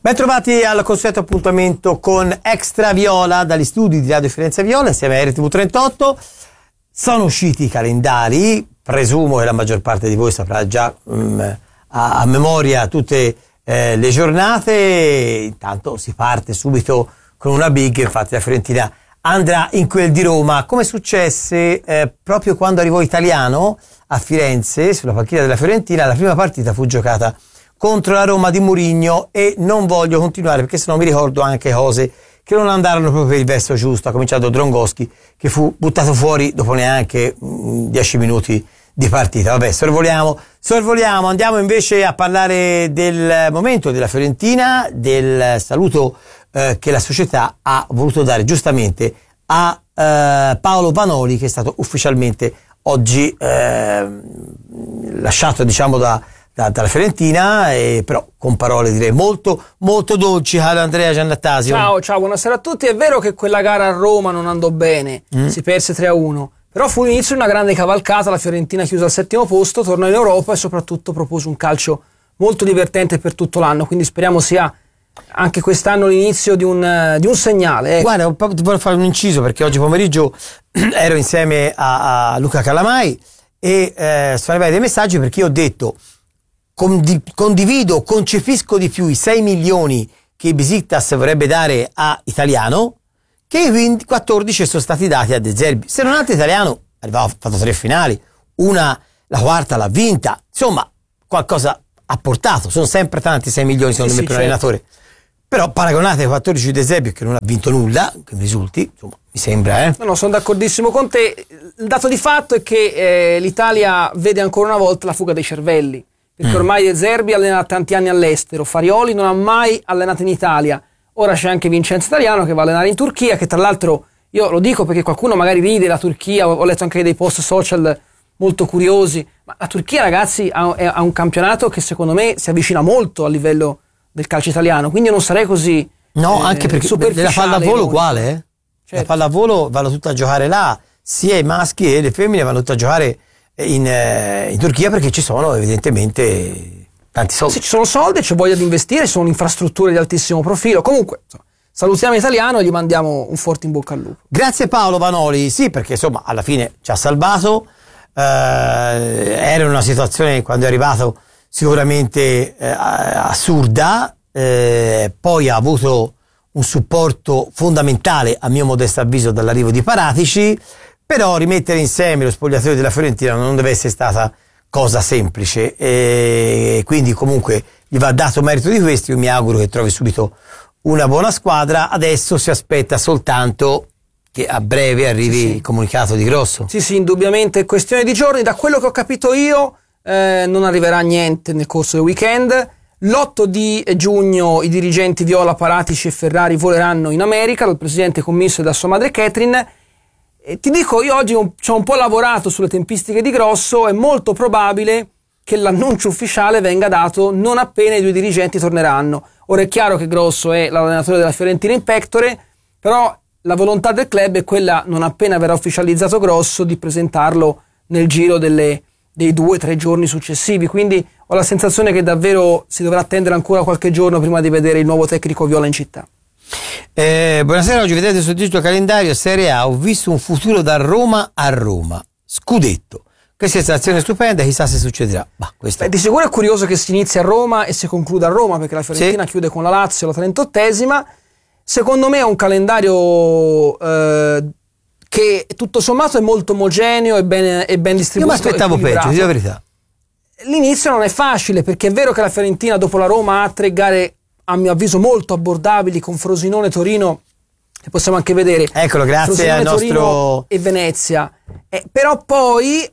Ben trovati al consueto appuntamento con Extra Viola dagli studi di Radio Firenze Viola insieme a RTV38. Sono usciti i calendari, presumo che la maggior parte di voi saprà già a memoria tutte le giornate. Intanto si parte subito con una big, infatti la Fiorentina andrà in quel di Roma, come successe proprio quando arrivò Italiano a Firenze sulla panchina della Fiorentina. La prima partita fu giocata contro la Roma di Mourinho e non voglio continuare perché sennò mi ricordo anche cose che non andarono proprio per il verso giusto. Ha cominciato Drongoschi che fu buttato fuori dopo neanche 10 minuti di partita. Vabbè, sorvoliamo, andiamo invece a parlare del momento della Fiorentina, del saluto che la società ha voluto dare giustamente a Paolo Vanoli, che è stato ufficialmente oggi lasciato, diciamo, dalla Fiorentina, però con parole direi molto molto dolci. Caro Andrea Giannattasio. Ciao, buonasera a tutti. È vero che quella gara a Roma non andò bene, si perse 3-1, però fu l'inizio di una grande cavalcata. La Fiorentina chiuse al 7° posto, tornò in Europa e soprattutto propose un calcio molto divertente per tutto l'anno, quindi speriamo sia anche quest'anno l'inizio di un segnale. Guarda, voglio fare un inciso perché oggi pomeriggio ero insieme a Luca Calamai e sono arrivati dei messaggi perché io ho detto condivido, concepisco di più i 6 milioni che Besiktas vorrebbe dare a Italiano che i 14 sono stati dati a De Zerbi. Se non altro Italiano ha fatto 3 finali, la quarta l'ha vinta, insomma qualcosa ha portato. Sono sempre tanti 6 milioni secondo me per un allenatore, però paragonate ai 14 di De Zerbi che non ha vinto nulla, che mi risulti, insomma, mi sembra No, sono d'accordissimo con te. Il dato di fatto è che l'Italia vede ancora una volta la fuga dei cervelli, perché ormai De Zerbi allena tanti anni all'estero, Farioli non ha mai allenato in Italia, ora c'è anche Vincenzo Italiano che va a allenare in Turchia, che tra l'altro, io lo dico perché qualcuno magari ride la Turchia, ho letto anche dei post social molto curiosi, ma la Turchia, ragazzi, ha un campionato che secondo me si avvicina molto al livello del calcio italiano, quindi io non sarei così anche perché la pallavolo uguale, certo. La pallavolo vanno tutte a giocare là, sia i maschi e le femmine vanno tutte a giocare in Turchia perché ci sono evidentemente tanti soldi. Sì, ci sono soldi, c'è voglia di investire, ci sono infrastrutture di altissimo profilo. Comunque salutiamo Italiano e gli mandiamo un forte in bocca al lupo. Grazie Paolo Vanoli, sì, perché insomma alla fine ci ha salvato. Era una situazione quando è arrivato sicuramente assurda, poi ha avuto un supporto fondamentale a mio modesto avviso dall'arrivo di Paratici, però rimettere insieme lo spogliatoio della Fiorentina non deve essere stata cosa semplice, e quindi comunque gli va dato merito di questo. Io mi auguro che trovi subito una buona squadra. Adesso si aspetta soltanto che a breve arrivi il comunicato di Grosso. Sì, indubbiamente è questione di giorni. Da quello che ho capito io non arriverà niente nel corso del weekend. L'8 di giugno i dirigenti Viola, Paratici e Ferrari voleranno in America dal presidente commisso e da sua madre Catherine. E ti dico, io oggi ci ho un po' lavorato sulle tempistiche di Grosso. È molto probabile che l'annuncio ufficiale venga dato non appena i 2 dirigenti torneranno. Ora è chiaro che Grosso è l'allenatore della Fiorentina in pectore, però la volontà del club è quella, non appena verrà ufficializzato Grosso, di presentarlo nel giro dei 2-3 giorni successivi. Quindi ho la sensazione che davvero si dovrà attendere ancora qualche giorno prima di vedere il nuovo tecnico Viola in città. Buonasera, oggi vedete sul digital calendario Serie A, ho visto un futuro da Roma a Roma, scudetto. Che sensazione stupenda, chissà se succederà. Di sicuro è curioso che si inizi a Roma e si concluda a Roma, perché la Fiorentina chiude con la Lazio la 38esima. Secondo me è un calendario che tutto sommato è molto omogeneo e ben distribuito. Io mi aspettavo peggio, di la verità. L'inizio non è facile, perché è vero che la Fiorentina dopo la Roma ha 3 gare a mio avviso molto abbordabili, con Frosinone, Torino, che possiamo anche vedere. Eccolo, grazie Frosinone, al nostro Torino e Venezia. Però poi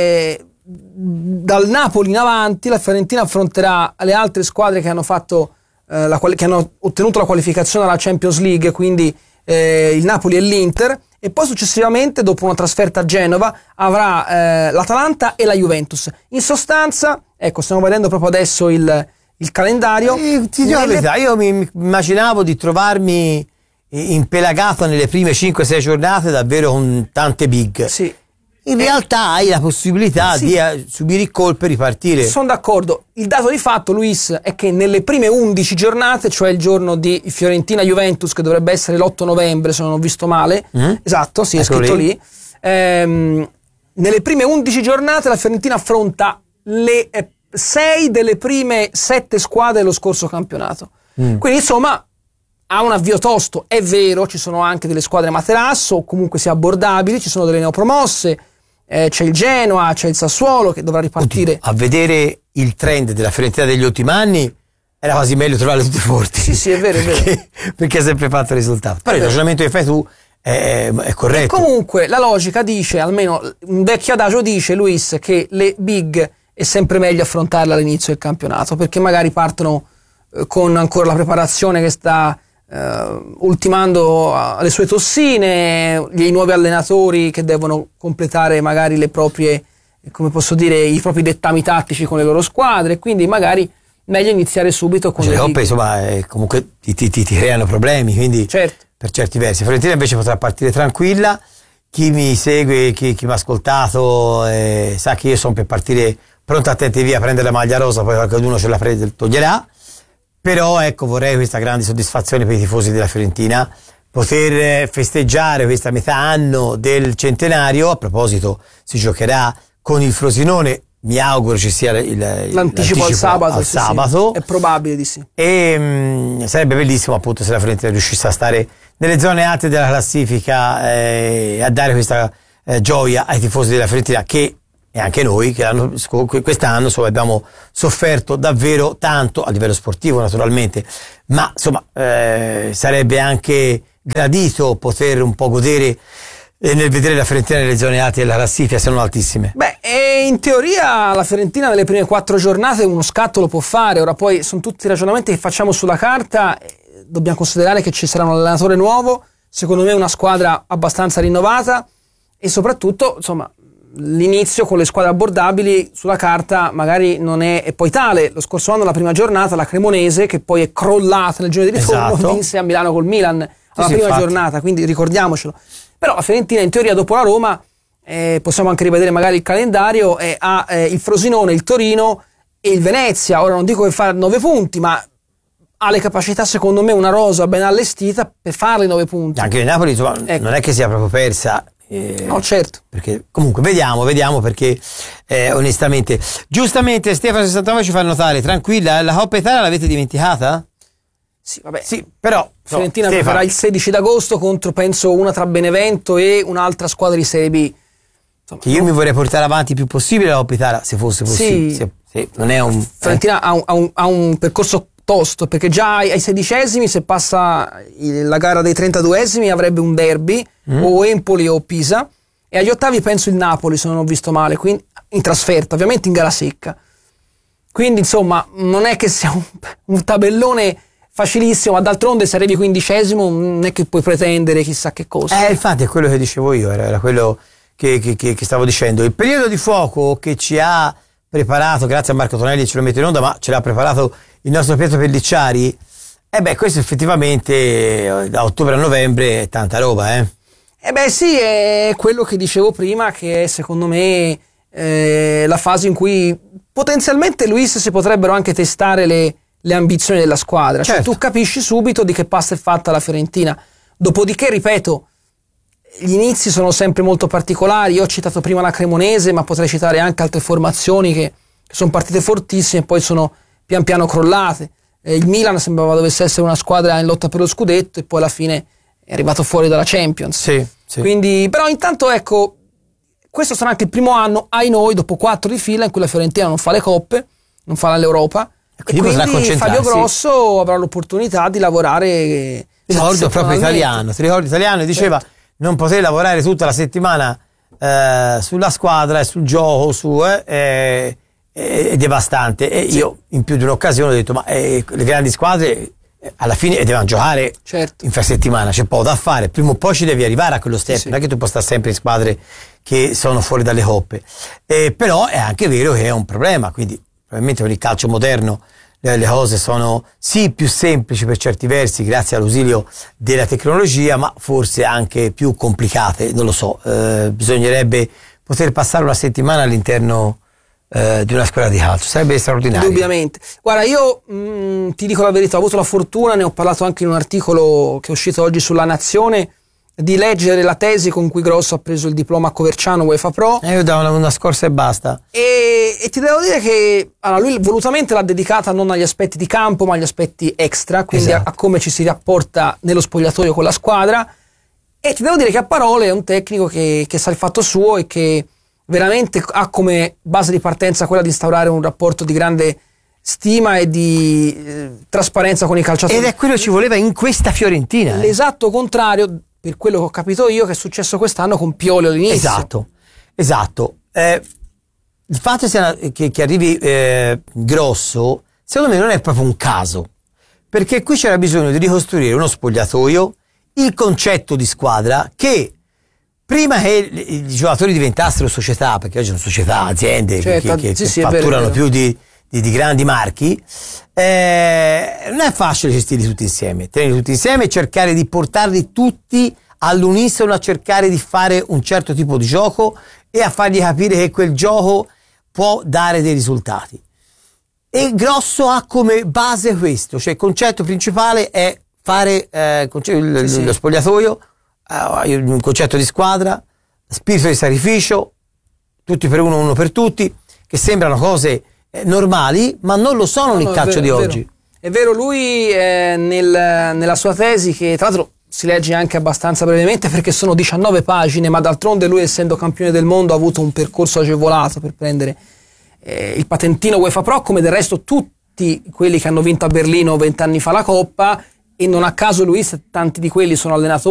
dal Napoli in avanti la Fiorentina affronterà le altre squadre che hanno fatto che hanno ottenuto la qualificazione alla Champions League, quindi il Napoli e l'Inter, e poi successivamente, dopo una trasferta a Genova, avrà l'Atalanta e la Juventus. In sostanza, ecco, stiamo vedendo proprio adesso il calendario. Ti dico la verità, io mi immaginavo di trovarmi impelagato nelle prime 5-6 giornate davvero con tante big. Sì. in realtà hai la possibilità di subire il colpo e ripartire. Sono d'accordo. Il dato di fatto, Luis, è che nelle prime 11 giornate, cioè il giorno di Fiorentina-Juventus, che dovrebbe essere l'8 novembre, se non ho visto male, esatto, sì, è scritto lì. Nelle prime 11 giornate la Fiorentina affronta le 6 delle prime 7 squadre dello scorso campionato. Quindi, insomma, ha un avvio tosto. È vero, ci sono anche delle squadre materasso, o comunque sia abbordabili, ci sono delle neopromosse. C'è il Genoa, c'è il Sassuolo che dovrà ripartire. Oddio, a vedere il trend della Fiorentina degli ultimi anni era quasi meglio trovarle tutte forti. Sì, è vero, perché ha sempre fatto risultato. Però il ragionamento che fai tu è corretto. E comunque la logica dice, almeno un vecchio adagio dice, Luis, che le big è sempre meglio affrontarle all'inizio del campionato, perché magari partono con ancora la preparazione che sta ultimando le sue tossine, i nuovi allenatori che devono completare magari le proprie, come posso dire, i propri dettami tattici con le loro squadre, quindi magari meglio iniziare subito con le coppe, insomma, comunque ti creano problemi, quindi certo. Per certi versi Fiorentina invece potrà partire tranquilla. Chi mi segue, chi mi ha ascoltato sa che io sono per partire pronto, attenti via, prendere la maglia rosa, poi qualcuno ce la toglierà. Però ecco, vorrei questa grande soddisfazione per i tifosi della Fiorentina, poter festeggiare questa metà anno del centenario. A proposito, si giocherà con il Frosinone, mi auguro ci sia l'anticipo al sabato. Sabato. È probabile di sì. E sarebbe bellissimo appunto se la Fiorentina riuscisse a stare nelle zone alte della classifica e a dare questa gioia ai tifosi della Fiorentina, che e anche noi che quest'anno insomma, abbiamo sofferto davvero tanto a livello sportivo naturalmente, ma insomma sarebbe anche gradito poter un po' godere nel vedere la Fiorentina nelle zone alte della classifica, se non altissime. In teoria la Fiorentina nelle prime 4 giornate uno scatto lo può fare. Ora poi sono tutti i ragionamenti che facciamo sulla carta, dobbiamo considerare che ci sarà un allenatore nuovo, secondo me una squadra abbastanza rinnovata e soprattutto insomma l'inizio con le squadre abbordabili sulla carta magari non è poi tale. Lo scorso anno la prima giornata la Cremonese, che poi è crollata nel girone di ritorno, vinse a Milano col Milan alla prima giornata, quindi ricordiamocelo. Però la Fiorentina in teoria dopo la Roma possiamo anche rivedere magari il calendario, ha il Frosinone, il Torino e il Venezia. Ora non dico che fa 9 punti, ma ha le capacità, secondo me, una rosa ben allestita per fare i 9 punti. Anche il Napoli insomma, non è che sia proprio persa. No, certo. Perché comunque vediamo perché onestamente, giustamente Stefano 69 ci fa notare, tranquilla, la Coppa Italia l'avete dimenticata? Sì, vabbè. Sì, però Fiorentina giocherà il 16 d'agosto contro, penso, una tra Benevento e un'altra squadra di Serie B. Insomma, che io mi vorrei portare avanti il più possibile la Coppa Italia, se fosse possibile. Sì, non è un Fiorentina ha un percorso tosto, perché già ai 16esimi, se passa la gara dei 32esimi, avrebbe un derby o Empoli o Pisa, e agli ottavi penso il Napoli, se non ho visto male, quindi in trasferta, ovviamente in gara secca. Quindi insomma non è che sia un tabellone facilissimo, ma d'altronde se arrivi 15esimo non è che puoi pretendere chissà che cosa. Infatti è quello che dicevo io, era quello che stavo dicendo. Il periodo di fuoco che ci ha preparato, grazie a Marco Tonelli ce lo mette in onda, ma ce l'ha preparato il nostro Pietro Pellicciari, questo effettivamente da ottobre a novembre è tanta roba, sì, è quello che dicevo prima, che è secondo me la fase in cui potenzialmente, Luis, si potrebbero anche testare le ambizioni della squadra. Certo. Cioè tu capisci subito di che pasta è fatta la Fiorentina. Dopodiché, ripeto, gli inizi sono sempre molto particolari. Io ho citato prima la Cremonese, ma potrei citare anche altre formazioni che sono partite fortissime e poi sono pian piano crollate. Il Milan sembrava dovesse essere una squadra in lotta per lo scudetto e poi alla fine è arrivato fuori dalla Champions. Sì. Quindi, però intanto ecco, questo sarà anche il primo anno, ai noi, dopo 4 di fila in cui la Fiorentina non fa le coppe, non fa l'Europa, e quindi Fabio Grosso avrà l'opportunità di lavorare. Ricordo proprio italiano, ti ricordi italiano, e diceva non poter lavorare tutta la settimana sulla squadra e sul gioco è devastante. E io in più di un'occasione ho detto ma le grandi squadre alla fine devono giocare infrasettimana, c'è poco da fare, prima o poi ci devi arrivare a quello step, non è che tu puoi stare sempre in squadre che sono fuori dalle coppe, però è anche vero che è un problema, quindi probabilmente con il calcio moderno le cose sono sì più semplici per certi versi grazie all'ausilio della tecnologia, ma forse anche più complicate, non lo so, bisognerebbe poter passare una settimana all'interno di una squadra di calcio, sarebbe straordinario. Indubbiamente. Guarda, io ti dico la verità, ho avuto la fortuna, ne ho parlato anche in un articolo che è uscito oggi sulla Nazione, di leggere la tesi con cui Grosso ha preso il diploma a Coverciano UEFA Pro. Io do una scorsa e basta. E ti devo dire che allora, lui volutamente l'ha dedicata non agli aspetti di campo ma agli aspetti extra, quindi esatto, a come ci si rapporta nello spogliatoio con la squadra, e ti devo dire che a parole è un tecnico che sa il fatto suo e che veramente ha come base di partenza quella di instaurare un rapporto di grande stima e di trasparenza con i calciatori. Ed è quello che ci voleva in questa Fiorentina. L'esatto contrario, per quello che ho capito io, che è successo quest'anno con Pioli all'inizio. Esatto. Il fatto che arrivi Grosso, secondo me non è proprio un caso, perché qui c'era bisogno di ricostruire uno spogliatoio, il concetto di squadra, che prima che i giocatori diventassero società, perché oggi sono società, aziende, certo, che sì, fatturano più di grandi marchi, non è facile gestirli tutti insieme, tenerli tutti insieme e cercare di portarli tutti all'unisono a cercare di fare un certo tipo di gioco e a fargli capire che quel gioco può dare dei risultati. E Grosso ha come base questo, cioè il concetto principale è fare lo spogliatoio, un concetto di squadra, spirito di sacrificio, tutti per uno per tutti, che sembrano cose normali, ma non lo sono nel calcio di oggi. È vero, lui nella sua tesi, che tra l'altro si legge anche abbastanza brevemente perché sono 19 pagine, ma d'altronde lui, essendo campione del mondo, ha avuto un percorso agevolato per prendere il patentino UEFA Pro, come del resto tutti quelli che hanno vinto a Berlino 20 anni fa la Coppa, e non a caso lui, tanti di quelli sono allenatori